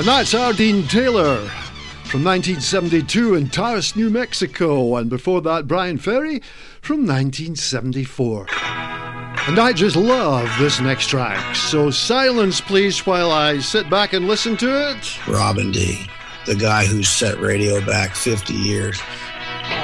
And that's Ardeen Taylor from 1972 in Taos, New Mexico. And before that, Brian Ferry from 1974. And I just love this next track. So silence, please, while I sit back and listen to it. Robin D., the guy who set radio back 50 years.